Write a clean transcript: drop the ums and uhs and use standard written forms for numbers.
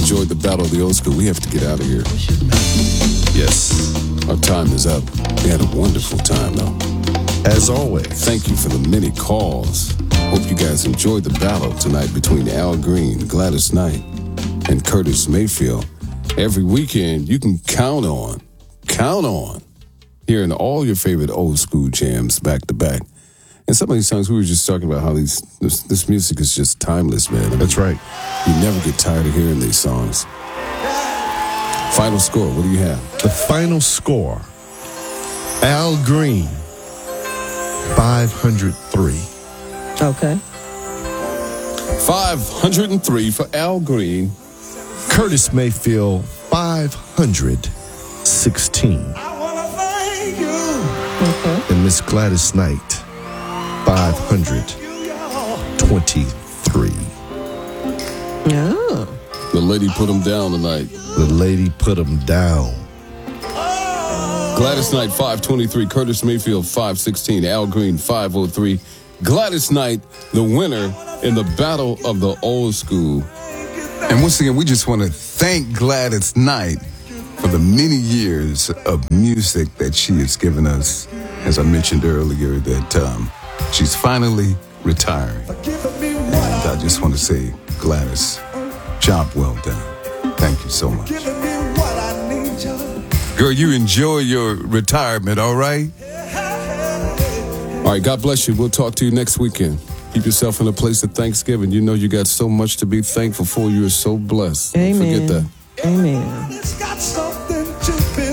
enjoyed the Battle of the Old School. We have to get out of here. Yes, our time is up. We had a wonderful time, though. As always. Thank you for the many calls. Hope you guys enjoyed the battle tonight between Al Green, Gladys Knight, and Curtis Mayfield. Every weekend, you can count on hearing all your favorite old school jams back to back. And some of these songs, we were just talking about how this music is just timeless, man. I mean, that's right. You never get tired of hearing these songs. Final score, what do you have? The final score, Al Green, 503. Okay. 503 for Al Green. Curtis Mayfield, 516. Okay. And Miss Gladys Knight, 523. Yeah. The lady put him down tonight. The lady put him down. Gladys Knight, 523. Curtis Mayfield, 516. Al Green, 503. Gladys Knight, the winner in the Battle of the Old School. And once again, we just want to thank Gladys Knight for the many years of music that she has given us. As I mentioned earlier, that she's finally retiring. And I just want to say, Gladys, job well done. Thank you so much. Girl, you enjoy your retirement, all right? All right, God bless you. We'll talk to you next weekend. Keep yourself in a place of thanksgiving. You know you got so much to be thankful for. You are so blessed. Amen. Don't forget that. Amen. It's got something to be